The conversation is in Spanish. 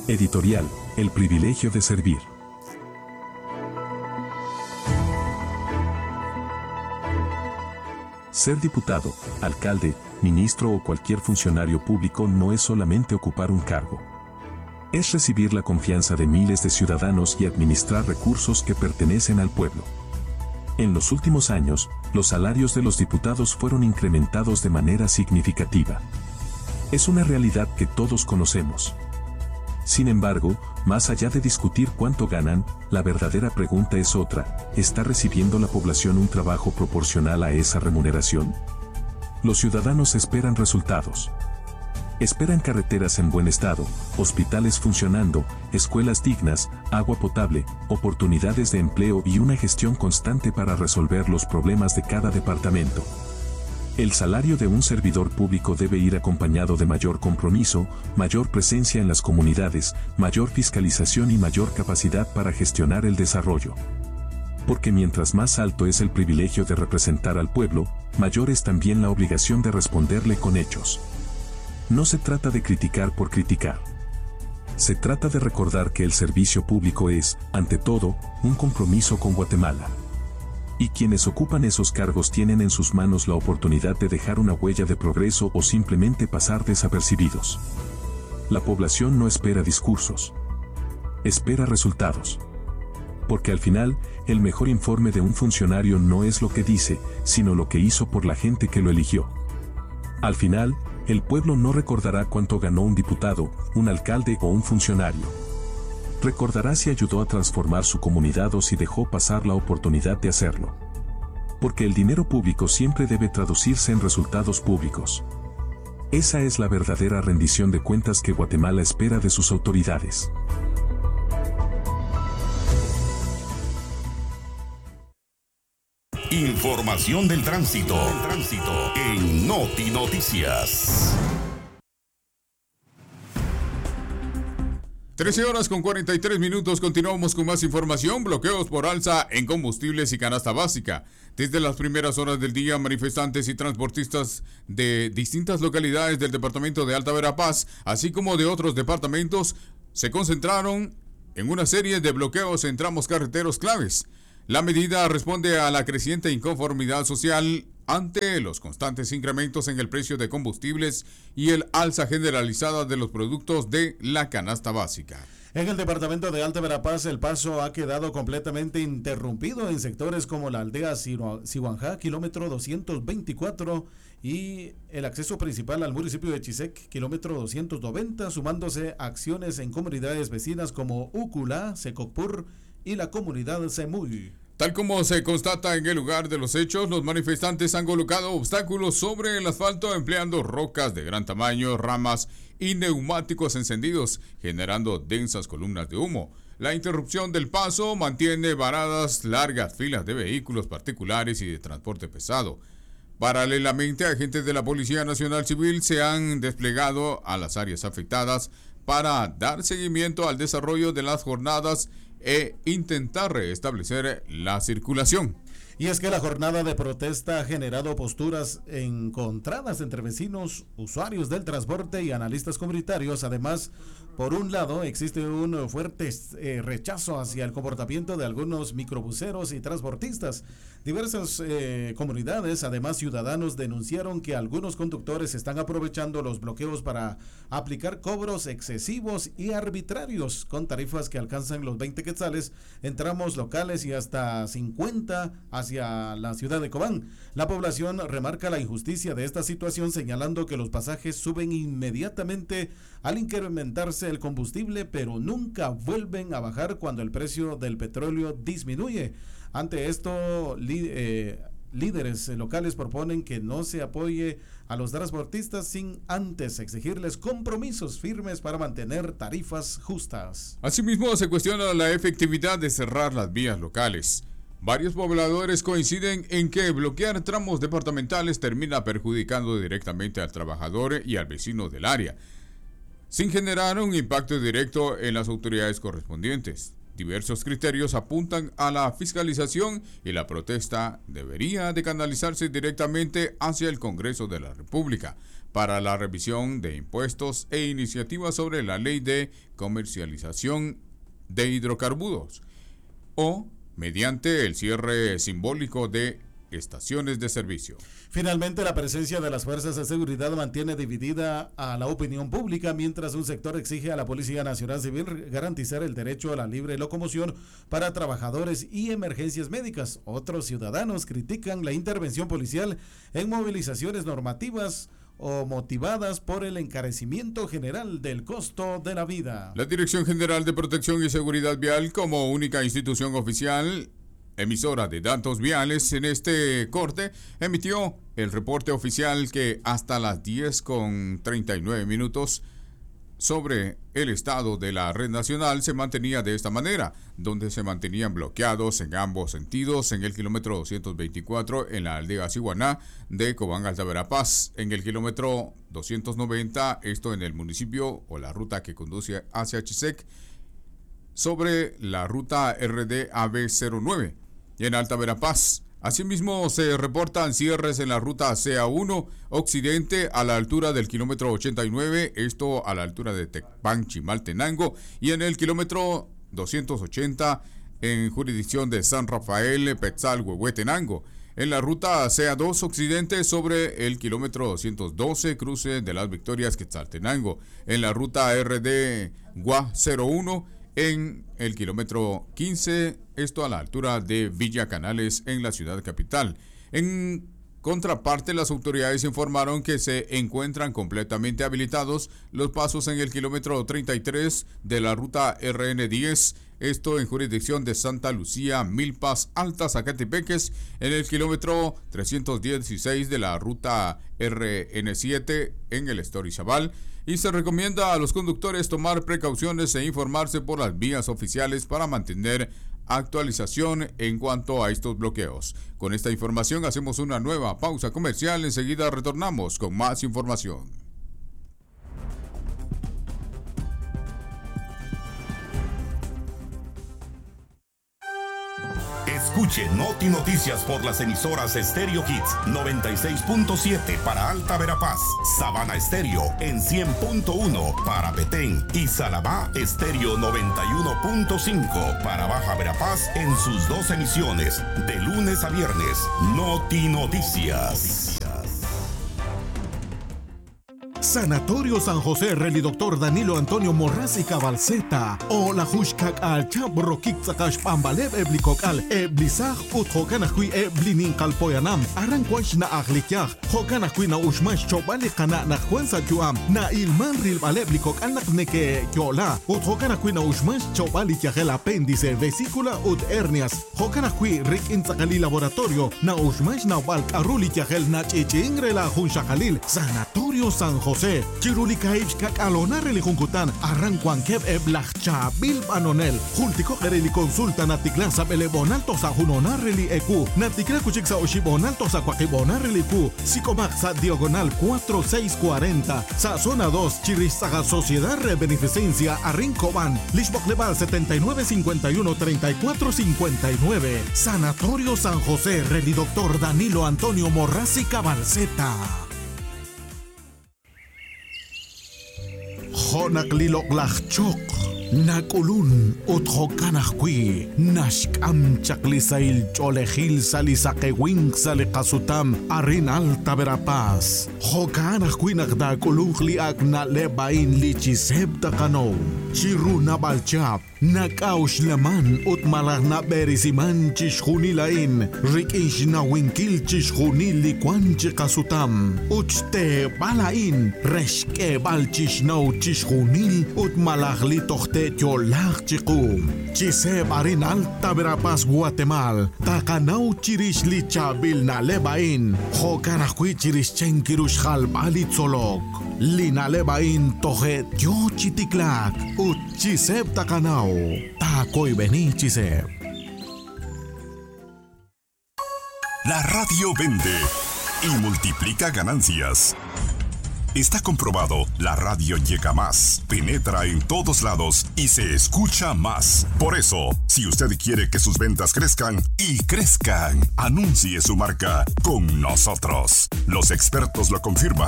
Editorial, El privilegio de servir. Ser diputado, alcalde, ministro o cualquier funcionario público no es solamente ocupar un cargo. Es recibir la confianza de miles de ciudadanos y administrar recursos que pertenecen al pueblo. En los últimos años, los salarios de los diputados fueron incrementados de manera significativa. Es una realidad que todos conocemos. Sin embargo, más allá de discutir cuánto ganan, la verdadera pregunta es otra: ¿está recibiendo la población un trabajo proporcional a esa remuneración? Los ciudadanos esperan resultados. Esperan carreteras en buen estado, hospitales funcionando, escuelas dignas, agua potable, oportunidades de empleo y una gestión constante para resolver los problemas de cada departamento. El salario de un servidor público debe ir acompañado de mayor compromiso, mayor presencia en las comunidades, mayor fiscalización y mayor capacidad para gestionar el desarrollo. Porque mientras más alto es el privilegio de representar al pueblo, mayor es también la obligación de responderle con hechos. No se trata de criticar por criticar. Se trata de recordar que el servicio público es, ante todo, un compromiso con Guatemala. Y quienes ocupan esos cargos tienen en sus manos la oportunidad de dejar una huella de progreso o simplemente pasar desapercibidos. La población no espera discursos. Espera resultados. Porque al final, el mejor informe de un funcionario no es lo que dice, sino lo que hizo por la gente que lo eligió. Al final, el pueblo no recordará cuánto ganó un diputado, un alcalde o un funcionario. Recordará si ayudó a transformar su comunidad o si dejó pasar la oportunidad de hacerlo. Porque el dinero público siempre debe traducirse en resultados públicos. Esa es la verdadera rendición de cuentas que Guatemala espera de sus autoridades. Información del tránsito en Noti Noticias. 13:43. Continuamos con más información. Bloqueos por alza en combustibles y canasta básica. Desde las primeras horas del día, manifestantes y transportistas de distintas localidades del departamento de Alta Verapaz, así como de otros departamentos, se concentraron en una serie de bloqueos en tramos carreteros claves. La medida responde a la creciente inconformidad social ante los constantes incrementos en el precio de combustibles y el alza generalizada de los productos de la canasta básica. En el departamento de Alta Verapaz, el paso ha quedado completamente interrumpido en sectores como la aldea Sihuanjá, kilómetro 224, y el acceso principal al municipio de Chisec, kilómetro 290, sumándose acciones en comunidades vecinas como Uculá, Secocpur y la comunidad Semuy. Tal como se constata en el lugar de los hechos, los manifestantes han colocado obstáculos sobre el asfalto empleando rocas de gran tamaño, ramas y neumáticos encendidos, generando densas columnas de humo. La interrupción del paso mantiene varadas largas filas de vehículos particulares y de transporte pesado. Paralelamente, agentes de la Policía Nacional Civil se han desplegado a las áreas afectadas para dar seguimiento al desarrollo de las jornadas e intentar restablecer la circulación. Y es que la jornada de protesta ha generado posturas encontradas entre vecinos, usuarios del transporte y analistas comunitarios. Además, por un lado, existe un fuerte rechazo hacia el comportamiento de algunos microbuseros y transportistas. Diversas comunidades, además ciudadanos, denunciaron que algunos conductores están aprovechando los bloqueos para aplicar cobros excesivos y arbitrarios con tarifas que alcanzan los 20 quetzales en tramos locales y hasta 50 hacia la ciudad de Cobán. La población remarca la injusticia de esta situación, señalando que los pasajes suben inmediatamente al incrementarse el combustible, pero nunca vuelven a bajar cuando el precio del petróleo disminuye. Ante esto, líderes locales proponen que no se apoye a los transportistas sin antes exigirles compromisos firmes para mantener tarifas justas. Asimismo, se cuestiona la efectividad de cerrar las vías locales. Varios pobladores coinciden en que bloquear tramos departamentales termina perjudicando directamente al trabajador y al vecino del área, sin generar un impacto directo en las autoridades correspondientes. Diversos criterios apuntan a la fiscalización y la protesta debería de canalizarse directamente hacia el Congreso de la República para la revisión de impuestos e iniciativas sobre la ley de comercialización de hidrocarburos o mediante el cierre simbólico de estaciones de servicio. Finalmente, la presencia de las fuerzas de seguridad mantiene dividida a la opinión pública, mientras un sector exige a la Policía Nacional Civil garantizar el derecho a la libre locomoción para trabajadores y emergencias médicas. Otros ciudadanos critican la intervención policial en movilizaciones normativas o motivadas por el encarecimiento general del costo de la vida. La Dirección General de Protección y Seguridad Vial, como única institución oficial emisora de datos viales en este corte, emitió el reporte oficial que hasta las 10:39 sobre el estado de la red nacional se mantenía de esta manera, donde se mantenían bloqueados en ambos sentidos en el kilómetro 224 en la aldea Siguaná de Cobán Alta Verapaz, en el kilómetro 290, esto en el municipio o la ruta que conduce hacia Chisec, sobre la ruta RD-AB09 y en Alta Verapaz. Asimismo, se reportan cierres en la ruta CA1 Occidente a la altura del kilómetro 89, esto a la altura de Tecpan, Chimaltenango, y en el kilómetro 280 en jurisdicción de San Rafael, Petzal, Huehuetenango. En la ruta CA2 Occidente sobre el kilómetro 212, cruce de las Victorias, Quetzaltenango. En la ruta RD Gua 01 en el kilómetro 15, esto a la altura de Villa Canales en la ciudad capital. En contraparte, las autoridades informaron que se encuentran completamente habilitados los pasos en el kilómetro 33 de la ruta RN10, esto en jurisdicción de Santa Lucía, Milpas, Alta, Zacatepeques, en el kilómetro 316 de la ruta RN7 en el Estorizabal. Y se recomienda a los conductores tomar precauciones e informarse por las vías oficiales para mantener actualización en cuanto a estos bloqueos. Con esta información hacemos una nueva pausa comercial. Enseguida retornamos con más información. Escuche Noti Noticias por las emisoras Stereo Hits 96.7 para Alta Verapaz, Sabana Estéreo en 100.1 para Petén y Salabá Estéreo 91.5 para Baja Verapaz en sus dos emisiones, de lunes a viernes. Noti Noticias. Sanatorio San José, Reli Doctor Danilo Antonio Morraz y Cabalceta. O la Hushkak al Chabro Kixakash Pambalev Eblikokal, Eblisaj Uthokanakui Eblinin Kalpoyanam, Aranquash na Aglikyaj, Hokanakui na Ushmash Chobali Kana na Juanza Juam, na Ilman Rilbaleblikok Alnakneke Yola, Uthokanakui na Ushmash Chobali Yagel Apéndice, Vesícula ut Hernias, Hokanakui Rik Inzakali Laboratorio, na Ushmash na Balk Aruli Yagel na Chichingre la Hunshakalil, Sanatorio San José. Chiruli Kaibs Kakalona Relikunkutan, Arranquan Keb Eblachcha, Bilbanonel, Jultico Ereli Consulta Naticlanza Belebonal Tosa Junona Reli Ecu, Naticla Cuchixa Oshibonal Tosa Quaquibona Relicu, Sicomaxa Diagonal 4640, Sa Zona 2, Chirizaga Sociedad Beneficencia, Arrincoban, Lishbok Leval 7951-3459, Sanatorio San José, Reli Doctor Danilo Antonio Morraz y Cabalceta. Honak lilok lachok, nakulun uthokanakwi, nashkam chaklisail cholejil salisakewing salikasutam, arin Alta Verapaz. Hokanakwi nakdakulung liak na lebain lichiseb takano, chiruna balchap. Nakaush laman ut malah na berisiman chishunilain, rikish na winkil chishunili kwan chikasutam, uchte balain, reshke balchish na chishunil ut malah li tohte cholach chikum. Chiseb arin Alta Verapaz Guatemala, takanau chirish li chabil na lebain, hokanakwi chirish chenkirush halbali tzolok. Lina lebain tohet yo chitiklak, ut chiseb takanau. Taco y vení, Chiseb. La radio vende y multiplica ganancias. Está comprobado, la radio llega más, penetra en todos lados y se escucha más. Por eso, si usted quiere que sus ventas crezcan y crezcan, anuncie su marca con nosotros. Los expertos lo confirman.